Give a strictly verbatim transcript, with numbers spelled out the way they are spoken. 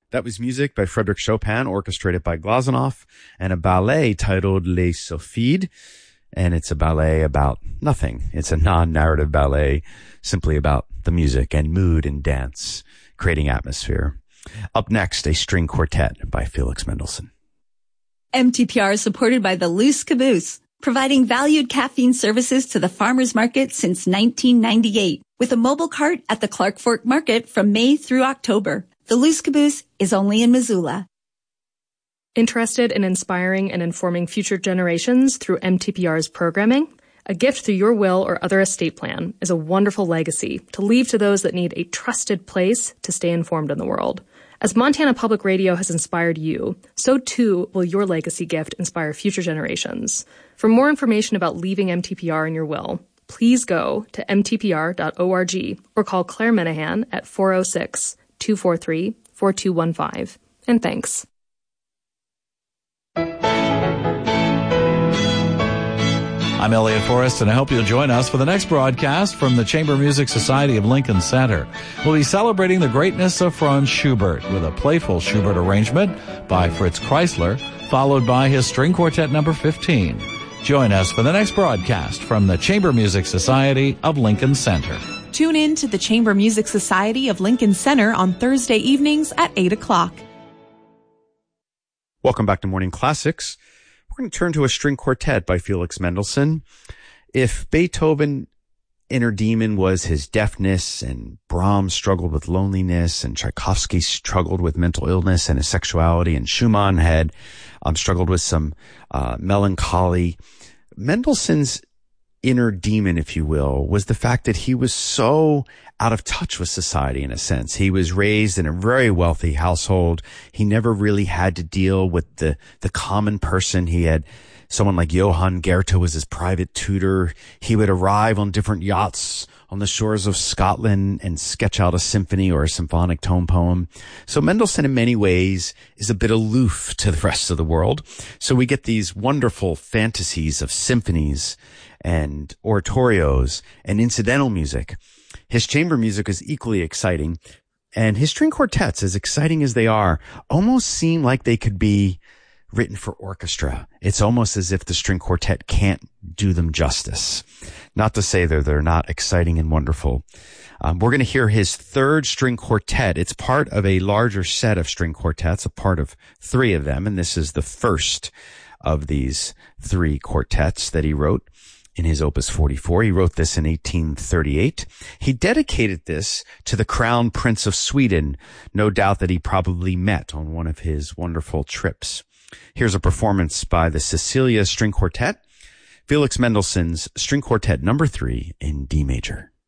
That was music by Frédéric Chopin, orchestrated by Glazunov, and a ballet titled Les Sylphides. And it's a ballet about nothing. It's a non-narrative ballet, simply about the music and mood and dance, creating atmosphere. Up next, a string quartet by Felix Mendelssohn. M T P R is supported by the Loose Caboose, providing valued caffeine services to the farmers market since nineteen ninety-eight, with a mobile cart at the Clark Fork Market from May through October. The Loose Caboose is only in Missoula. Interested in inspiring and informing future generations through M T P R's programming? A gift through your will or other estate plan is a wonderful legacy to leave to those that need a trusted place to stay informed in the world. As Montana Public Radio has inspired you, so too will your legacy gift inspire future generations. For more information about leaving M T P R in your will, please go to m t p r dot org or call Claire Menahan at four oh six, two four three, four two one five. And thanks. I'm Elliot Forrest, and I hope you'll join us for the next broadcast from the Chamber Music Society of Lincoln Center. We'll be celebrating the greatness of Franz Schubert with a playful Schubert arrangement by Fritz Kreisler, followed by his string quartet number fifteen. Join us for the next broadcast from the Chamber Music Society of Lincoln Center. Tune in to the Chamber Music Society of Lincoln Center on Thursday evenings at eight o'clock. Welcome back to Morning Classics. We're going to turn to a string quartet by Felix Mendelssohn. If Beethoven inner demon was his deafness, and Brahms struggled with loneliness, and Tchaikovsky struggled with mental illness and his sexuality, and Schumann had um, struggled with some uh, melancholy, Mendelssohn's inner demon, if you will, was the fact that he was so out of touch with society in a sense. He was raised in a very wealthy household. He never really had to deal with the, the common person. He had someone like Johann Goethe was his private tutor. He would arrive on different yachts on the shores of Scotland and sketch out a symphony or a symphonic tone poem. So Mendelssohn in many ways is a bit aloof to the rest of the world. So we get these wonderful fantasies of symphonies and oratorios and incidental music. His chamber music is equally exciting, and his string quartets, as exciting as they are, almost seem like they could be written for orchestra. It's almost as if the string quartet can't do them justice. Not to say that they're not exciting and wonderful. Um, we're going to hear his third string quartet. It's part of a larger set of string quartets, a part of three of them, and this is the first of these three quartets that he wrote in his Opus forty-four. He wrote this in eighteen thirty-eight. He dedicated this to the Crown Prince of Sweden, no doubt that he probably met on one of his wonderful trips. Here's a performance by the Cecilia String Quartet, Felix Mendelssohn's String Quartet number three in D major.